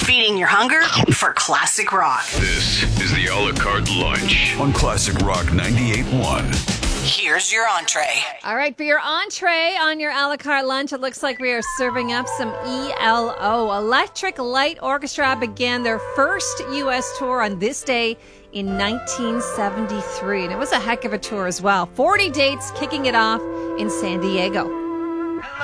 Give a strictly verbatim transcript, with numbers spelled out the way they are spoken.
Feeding your hunger for classic rock. This is the a la carte lunch on Classic Rock ninety-eight point one. Here's your entree. All right, for your entree on your a la carte lunch, it looks like we are serving up some E L O. Electric Light Orchestra began their first U S tour on this day in nineteen seventy-three. And it was a heck of a tour as well. forty dates kicking it off in San Diego.